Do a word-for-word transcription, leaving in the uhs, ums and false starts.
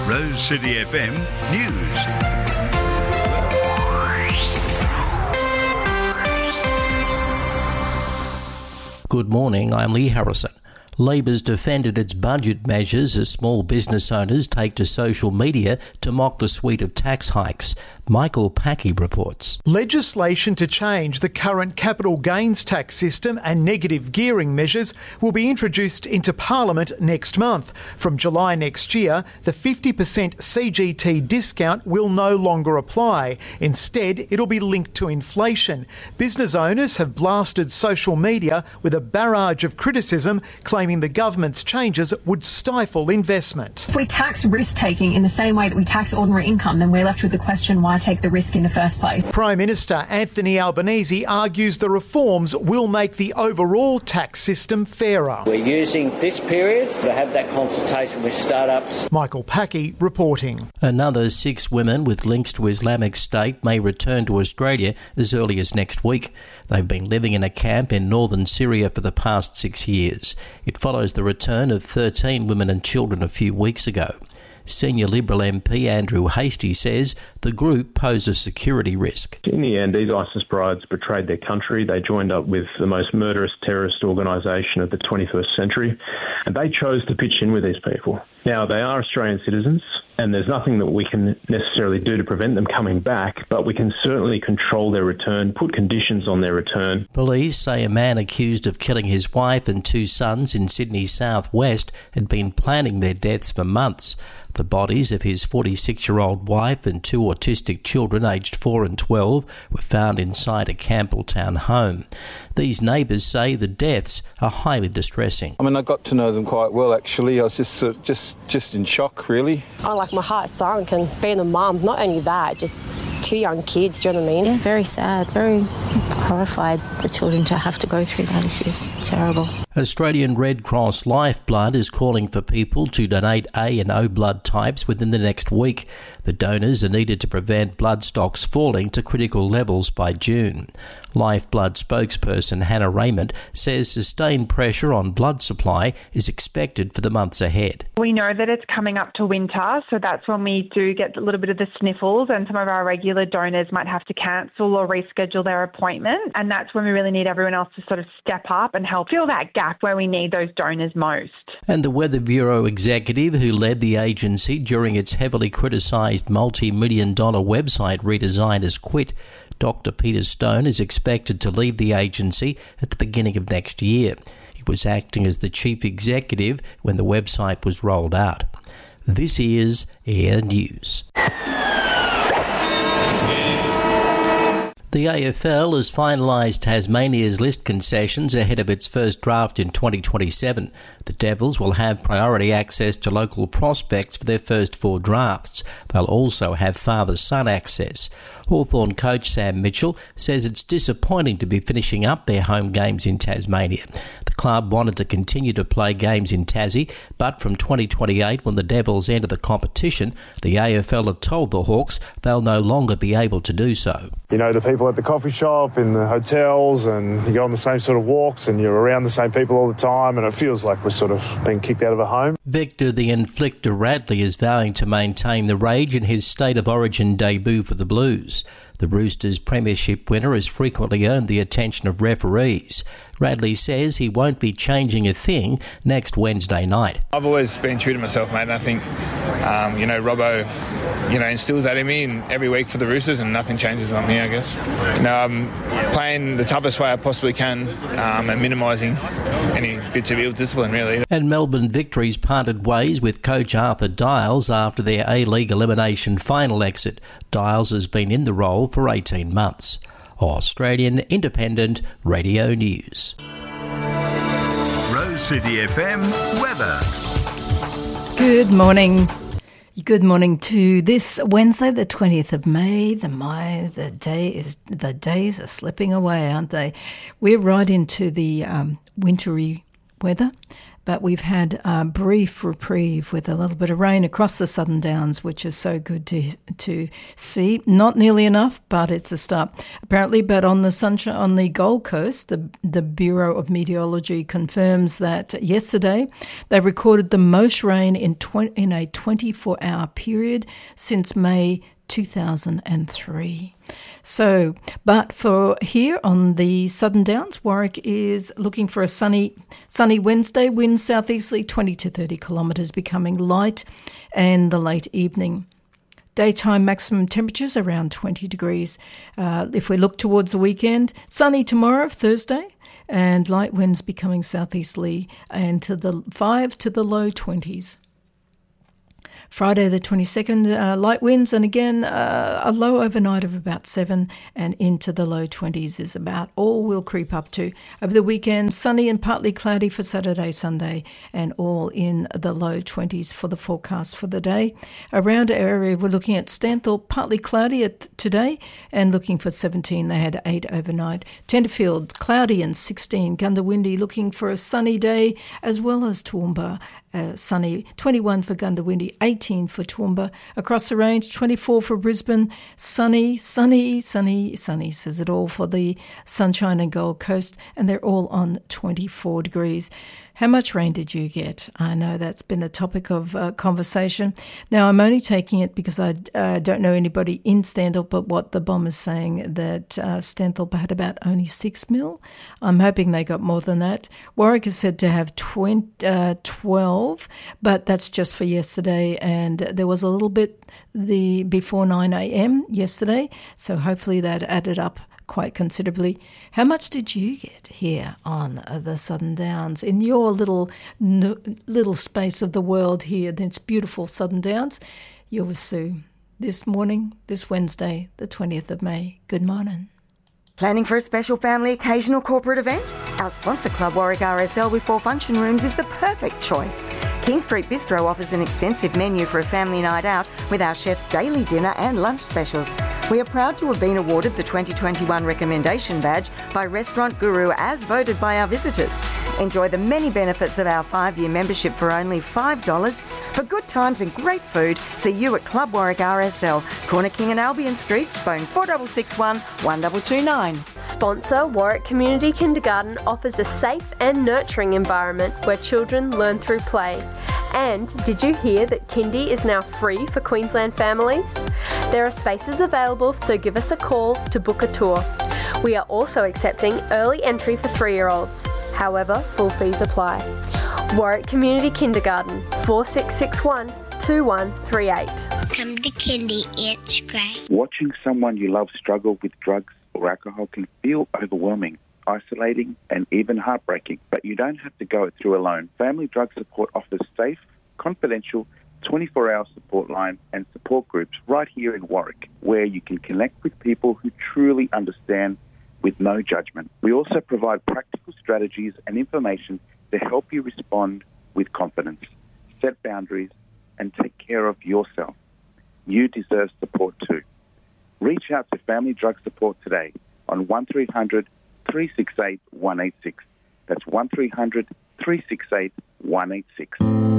Rose City F M News. Good morning, I'm Lee Harrison. Labor's defended its budget measures as small business owners take to social media to mock the suite of tax hikes. Michael Packey reports. Legislation to change the current capital gains tax system and negative gearing measures will be introduced into Parliament next month. From July next year, the fifty percent C G T discount will no longer apply. Instead, it'll be linked to inflation. Business owners have blasted social media with a barrage of criticism, claiming the government's changes would stifle investment. If we tax risk-taking in the same way that we tax ordinary income, then we're left with the question, why take the risk in the first place? Prime Minister Anthony Albanese argues the reforms will make the overall tax system fairer. We're using this period to have that consultation with startups. Michael Packey reporting. Another six women with links to Islamic State may return to Australia as early as next week. They've been living in a camp in northern Syria for the past six years. It follows the return of thirteen women and children a few weeks ago. Senior Liberal M P Andrew Hastie says the group pose a security risk. In the end, these ISIS brides betrayed their country. They joined up with the most murderous terrorist organisation of the twenty-first century, and they chose to pitch in with these people. Now, they are Australian citizens, and there's nothing that we can necessarily do to prevent them coming back, but we can certainly control their return, put conditions on their return. Police say a man accused of killing his wife and two sons in Sydney's southwest had been planning their deaths for months. The bodies of his forty-six-year-old wife and two autistic children aged four and twelve were found inside a Campbelltown home. These neighbours say the deaths are highly distressing. I mean, I got to know them quite well, actually. I was just uh, just just in shock, really. I like my heart sunk, and being a mum, not only that, just two young kids, do you know what I mean? Yeah, very sad, very horrified for children to have to go through that. This is terrible. Australian Red Cross Lifeblood is calling for people to donate A and O blood types within the next week. The donors are needed to prevent blood stocks falling to critical levels by June. Lifeblood spokesperson Hannah Raymond says sustained pressure on blood supply is expected for the months ahead. We know that it's coming up to winter, so that's when we do get a little bit of the sniffles, and some of our regular donors might have to cancel or reschedule their appointment, and that's when we really need everyone else to sort of step up and help fill that gap where we need those donors most. And the Weather Bureau executive who led the agency during its heavily criticised multi-million dollar website redesign has quit. Doctor Peter Stone is expected to leave the agency at the beginning of next year. He was acting as the chief executive when the website was rolled out. This is Air News. The A F L has finalised Tasmania's list concessions ahead of its first draft in twenty twenty-seven. The Devils will have priority access to local prospects for their first four drafts. They'll also have father-son access. Hawthorn coach Sam Mitchell says it's disappointing to be finishing up their home games in Tasmania. The club wanted to continue to play games in Tassie, but from twenty twenty-eight, when the Devils enter the competition, the A F L have told the Hawks they'll no longer be able to do so. You know, the people at the coffee shop, in the hotels, and you go on the same sort of walks and you're around the same people all the time, and it feels like we're sort of being kicked out of a home. Victor the Inflictor Radley is vowing to maintain the rage in his State of Origin debut for the Blues. The Roosters' premiership winner has frequently earned the attention of referees. Radley says he won't be changing a thing next Wednesday night. I've always been true to myself, mate, and I think, um, you know, Robbo, you know, instills that in me and every week for the Roosters, and nothing changes on me, I guess. You know, I'm playing the toughest way I possibly can um, and minimising any bits of ill discipline, really. And Melbourne Victories parted ways with coach Arthur Dials after their A-League elimination final exit. Dials has been in the role for eighteen months. Australian Independent Radio News. Rose City F M weather. Good morning. Good morning to this Wednesday, the twentieth of May. The May, the day is the days are slipping away, aren't they? We're right into the um, wintry weather. but we've had a brief reprieve with a little bit of rain across the Southern Downs, which is so good to to see. Not nearly enough, but it's a start apparently. But on the sunshine on the Gold Coast, the the Bureau of Meteorology confirms that yesterday they recorded the most rain in tw- in a twenty-four hour period since May two thousand three. So, but for here on the Southern Downs, Warwick is looking for a sunny sunny Wednesday, winds southeasterly twenty to thirty kilometres, becoming light, and the late evening. Daytime maximum temperatures around twenty degrees. Uh, if we look towards the weekend, sunny tomorrow, Thursday, and light winds becoming southeasterly and to the five to the low twenties. Friday the twenty-second, uh, light winds, and again uh, a low overnight of about seven, and into the low twenties is about all we'll creep up to. Over the weekend, sunny and partly cloudy for Saturday, Sunday, and all in the low twenties for the forecast for the day. Around our area, we're looking at Stanthorpe, partly cloudy at today, and looking for seventeen. They had eight overnight. Tenterfield, cloudy and sixteen. Gundawindi, looking for a sunny day, as well as Toowoomba, uh, sunny, twenty-one for Gundawindi, eighteen for Toowoomba. Across the range, twenty-four for Brisbane, sunny, sunny, sunny, sunny, says it all for the Sunshine and Gold Coast, and they're all on twenty-four degrees. How much rain did you get? I know that's been a topic of uh, conversation. Now, I'm only taking it because I uh, don't know anybody in Stanthorpe, but what the bomb is saying that uh, Stanthorpe had about only six mil. I'm hoping they got more than that. Warwick is said to have twenty, uh, twelve, but that's just for yesterday, and there was a little bit the before nine a.m. yesterday, so hopefully that added up quite considerably. How much did you get here on the Southern Downs in your little little space of the world here? That's beautiful Southern Downs. You're with Sue. This morning, this Wednesday, the twentieth of May. Good morning. Planning for a special family occasion or corporate event? Our sponsor Club Warwick R S L with four function rooms is the perfect choice. King Street Bistro offers an extensive menu for a family night out with our chef's daily dinner and lunch specials. We are proud to have been awarded the twenty twenty-one Recommendation Badge by Restaurant Guru as voted by our visitors. Enjoy the many benefits of our five-year membership for only five dollars. For good times and great food, see you at Club Warwick R S L, Corner King and Albion Streets, phone four six six one, one two two nine. Sponsor Warwick Community Kindergarten offers a safe and nurturing environment where children learn through play. And did you hear that Kindy is now free for Queensland families? There are spaces available, so give us a call to book a tour. We are also accepting early entry for three-year-olds. However, full fees apply. Warwick Community Kindergarten, four six six one, two one three eight. Come to Kindy, it's great. Watching someone you love struggle with drugs or alcohol can feel overwhelming, isolating, and even heartbreaking. But you don't have to go it through alone. Family Drug Support offers safe, confidential, twenty-four hour support line and support groups right here in Warwick, where you can connect with people who truly understand with no judgment. We also provide practical strategies and information to help you respond with confidence, set boundaries, and take care of yourself. You deserve support too. Reach out to Family Drug Support today on one three hundred, three six eight, one eight six. That's one three hundred, three six eight, one eight six.